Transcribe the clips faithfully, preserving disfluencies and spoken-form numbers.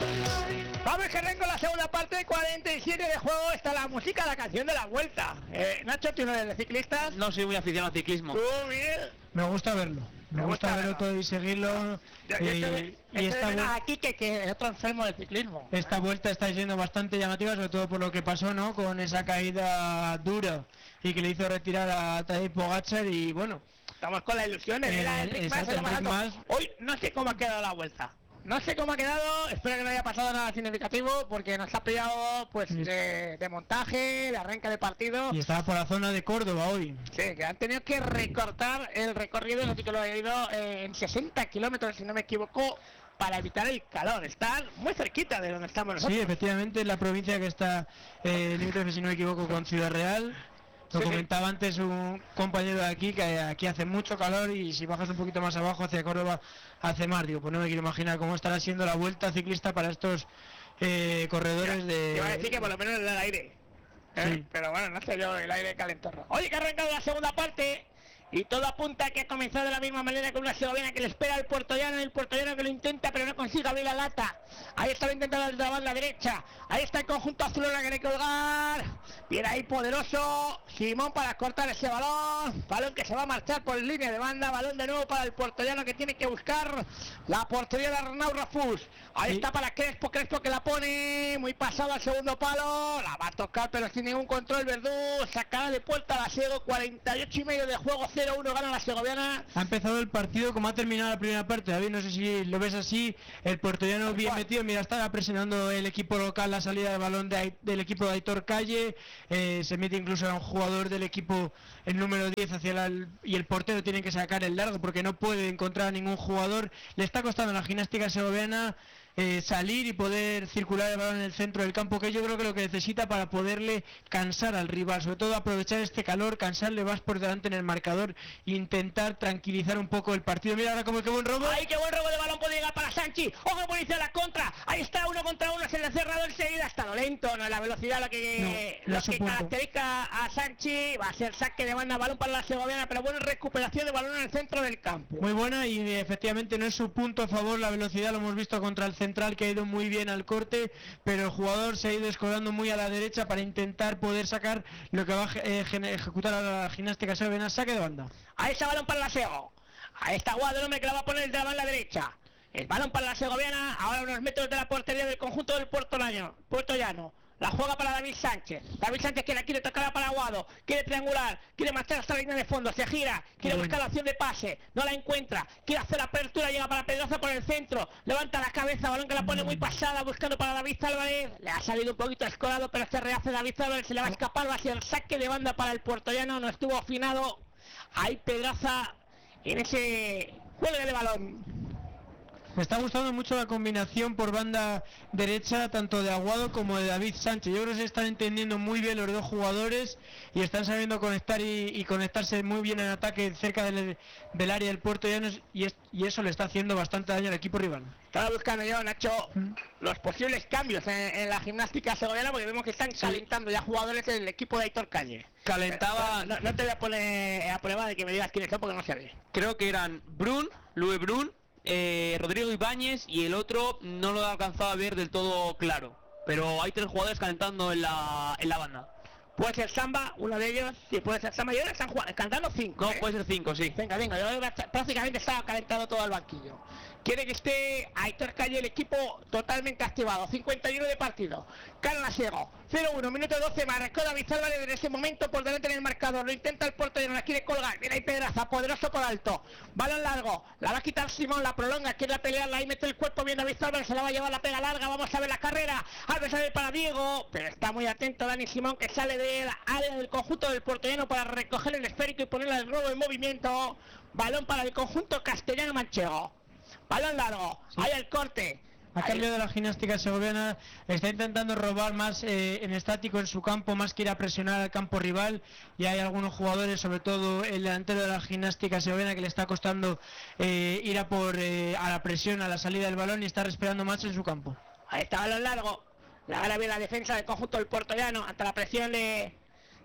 Vamos que arranco la segunda parte, cuarenta y siete de juego. Está la música, la canción de la vuelta. eh, Nacho, ¿tú no eres de ciclistas? No soy muy aficionado al ciclismo. ¿Tú, Miguel? Me gusta verlo, me, me gusta, gusta verlo todo y seguirlo. Yo, yo, yo eh, y esta vuelta aquí que, que es otro enfermo del ciclismo. Esta vuelta está siendo bastante llamativa, sobre todo por lo que pasó, ¿no? Con esa caída dura y que le hizo retirar a Tadej Pogačar y bueno. Estamos con la ilusión en eh, el exacto, más. Hoy no sé cómo ha quedado la vuelta. No sé cómo ha quedado, espero que no haya pasado nada significativo porque nos ha pillado pues sí. de, de montaje, de arranque de partido. Y estaba por la zona de Córdoba hoy. Sí, que han tenido que recortar el recorrido, no sé que lo he ido eh, en sesenta kilómetros si no me equivoco, para evitar el calor. Están muy cerquita de donde estamos nosotros. Sí, efectivamente, es la provincia que está eh, limítrofe, si no me equivoco, con Ciudad Real. Lo sí, comentaba sí. antes un compañero de aquí, que aquí hace mucho calor y si bajas un poquito más abajo hacia Córdoba hace más. Digo, pues no me quiero imaginar cómo estará siendo la vuelta ciclista para estos eh, corredores de... Iba a decir que por lo menos el aire, ¿eh? Sí. Pero bueno, no sé yo, el aire calentorro. Oye, que ha arrancado la segunda parte y todo apunta a que ha comenzado de la misma manera con una segoviana que le espera al puertollano, el puertollano que lo intenta pero no consigue abrir la lata. Ahí está intentando desde la banda derecha, ahí está el conjunto azul que quiere colgar, viene ahí poderoso Simón para cortar ese balón, balón que se va a marchar por línea de banda, balón de nuevo para el puertollano que tiene que buscar la portería de Arnau Rafús. Ahí sí. Está para Crespo, Crespo que la pone muy pasado al segundo palo, la va a tocar pero sin ningún control Verdú, sacada de puerta a la Siego, cuarenta y ocho y medio de juego, cero uno gana la segoviana. Ha empezado el partido como ha terminado la primera parte, David, no sé si lo ves así, el puertollano bien metido, mira, estaba presionando el equipo local la salida del balón de, del equipo de Aitor Calle, eh, se mete incluso a un jugador del equipo, el número diez hacia la, y el portero tiene que sacar el largo porque no puede encontrar a ningún jugador, le está costando a la gimnástica segoviana Eh, salir y poder circular el balón en el centro del campo, que yo creo que lo que necesita para poderle cansar al rival, sobre todo aprovechar este calor, cansarle más por delante en el marcador, intentar tranquilizar un poco el partido. Mira ahora como que buen robo. ¡Ay, qué buen robo de balón puede llegar para Sanchi! ¡Ojo, policía la contra! Ahí está uno contra uno, se le ha cerrado enseguida, está lo lento, no es la velocidad lo que, no, lo que caracteriza a Sanchi. Va a ser saque de banda, balón para la segoviana, pero buena recuperación de balón en el centro del campo. Muy buena y efectivamente no es su punto a favor la velocidad, lo hemos visto contra el central que ha ido muy bien al corte, pero el jugador se ha ido escorando muy a la derecha para intentar poder sacar lo que va a eh, ejecutar a la gimnástica segoviana, saque de banda. Ahí está balón para la Sego, ahí está Guado, el hombre que la va a poner de la banda derecha, el balón para la segoviana, ahora unos metros de la portería del conjunto del Puerto Llano, Puerto Llano. La juega para David Sánchez. David Sánchez que la quiere tocar para Aguado. Quiere triangular. Quiere marchar hasta la línea de fondo. Se gira. Quiere buscar la opción de pase. No la encuentra. Quiere hacer la apertura. Llega para Pedroza por el centro. Levanta la cabeza. Balón que la pone muy pasada. Buscando para David Álvarez. Le ha salido un poquito escorado. Pero se rehace David Álvarez. Se le va a escapar. Va a ser saque de banda para el puertollano. No estuvo afinado. Ahí Pedraza en ese cuelgue de balón. Me está gustando mucho la combinación por banda derecha, tanto de Aguado como de David Sánchez. Yo creo que se están entendiendo muy bien los dos jugadores y están sabiendo conectar y, y conectarse muy bien en ataque cerca del, del área del Puerto Llano y, es, y eso le está haciendo bastante daño al equipo rival. Estaba buscando yo, Nacho, ¿Mm? los posibles cambios en, en la gimnástica segoviana porque vemos que están sí. calentando ya jugadores del equipo de Aitor Calle. Calentaba... No, no te voy a poner a prueba de que me digas quiénes son porque no sé. Creo que eran Brun, Luis Brun, Eh, Rodrigo Ibáñez y el otro no lo he alcanzado a ver del todo claro, pero hay tres jugadores calentando en la en la banda. Puede ser Samba, uno de ellos, sí, puede ser Samba, y ahora están jugando, cantando cinco. No, ¿eh? puede ser cinco, sí. Venga, venga, yo prácticamente estaba calentado todo el banquillo. Quiere que esté Aitor Calle, el equipo totalmente activado, cincuenta y uno de partido. Carla Siego, cero uno, minuto doce, marcó David Álvarez en ese momento por delante en el marcador, lo intenta el portero, la quiere colgar, viene ahí Pedraza, poderoso por alto, balón largo, la va a quitar Simón, la prolonga, quiere pelearla, ahí mete el cuerpo bien David Álvarez, se la va a llevar la pega larga, vamos a ver la carrera, Álvarez sale para Diego, pero está muy atento Dani Simón que sale del área del conjunto del porteño para recoger el esférico y ponerle el robo en movimiento, balón para el conjunto castellano manchego. Balón largo, sí. Ahí el corte. A cambio de la gimnástica segoviana está intentando robar más eh, en estático en su campo, más que ir a presionar al campo rival, y hay algunos jugadores, sobre todo el delantero de la gimnástica segoviana, que le está costando eh, ir a por eh, a la presión, a la salida del balón y estar esperando más en su campo. Ahí está balón largo, la gana bien la defensa del conjunto del puertollano ante la presión de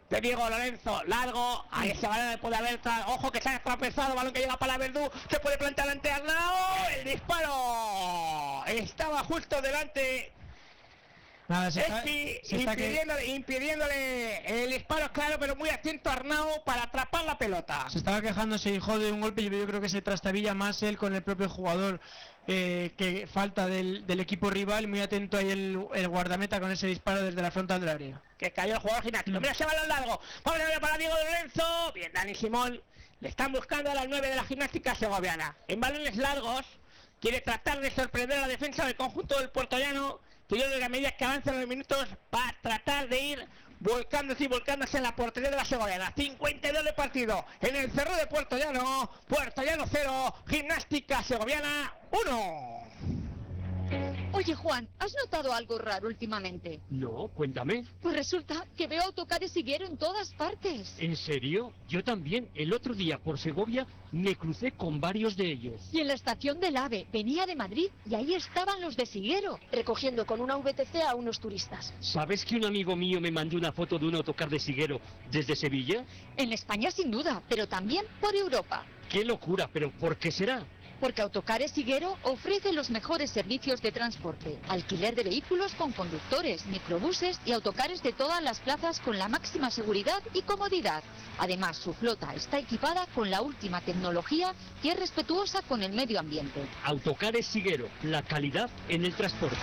de Diego Lorenzo, largo, ahí ese balón puede haber, ojo que se ha tropezado, balón que llega para Verdú, se puede plantar ante Arnau, el disparo estaba justo delante. Nada, se está, Espi, se está impidiéndole, que... impidiéndole el disparo, claro, pero muy atento Arnau para atrapar la pelota. Se estaba quejando, se dijo de un golpe, yo, yo creo que se trastabilla más él con el propio jugador eh, que falta del, del equipo rival, muy atento ahí el, el guardameta con ese disparo desde la frontal del área. Que cayó el jugador gimnástico, mira ese balón largo, vamos a ver para Diego Lorenzo, bien Dani Simón, le están buscando a las nueve de la gimnástica segoviana, en balones largos, quiere tratar de sorprender a la defensa del conjunto del puertollano, que yo creo que a medida que avancen los minutos va a tratar de ir volcándose y volcándose en la portería de la segoviana. cincuenta y dos de partido en el Cerro de Puertollano, Puertollano cero, Gimnástica Segoviana uno. Oye, Juan, ¿has notado algo raro últimamente? No, cuéntame. Pues resulta que veo autocares Siguero en todas partes. ¿En serio? Yo también, el otro día por Segovia, me crucé con varios de ellos. Y en la estación del AVE, venía de Madrid y ahí estaban los de Siguero, recogiendo con una V T C a unos turistas. ¿Sabes que un amigo mío me mandó una foto de un autocar de Siguero desde Sevilla? En España sin duda, pero también por Europa. ¡Qué locura! ¿Pero por qué será? Porque Autocares Siguero ofrece los mejores servicios de transporte, alquiler de vehículos con conductores, microbuses y autocares de todas las plazas con la máxima seguridad y comodidad. Además, su flota está equipada con la última tecnología y es respetuosa con el medio ambiente. Autocares Siguero, la calidad en el transporte.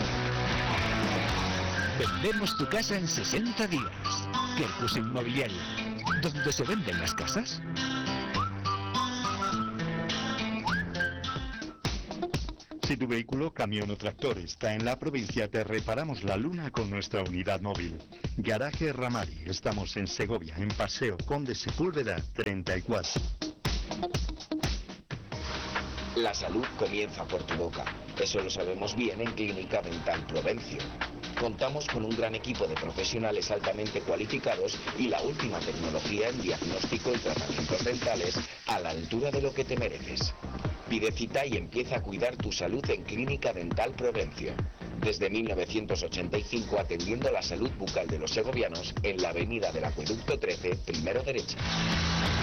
Vendemos tu casa en sesenta días. Quercus Inmobiliaria. ¿Dónde se venden las casas? Si tu vehículo, camión o tractor está en la provincia, te reparamos la luna con nuestra unidad móvil. Garaje Ramari. Estamos en Segovia, en Paseo Conde Sepúlveda treinta y cuatro. La salud comienza por tu boca. Eso lo sabemos bien en Clínica Dental Provencio. Contamos con un gran equipo de profesionales altamente cualificados y la última tecnología en diagnóstico y tratamientos dentales a la altura de lo que te mereces. Pide cita y empieza a cuidar tu salud en Clínica Dental Provencio. Desde mil novecientos ochenta y cinco atendiendo la salud bucal de los segovianos en la avenida del Acueducto trece, primero derecha.